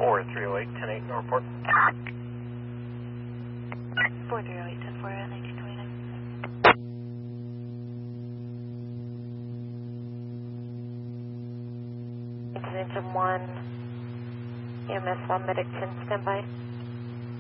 4308, 108 Northport. 4308, 10-4, 1929. Engine 1, EMS 1, medic 10, standby.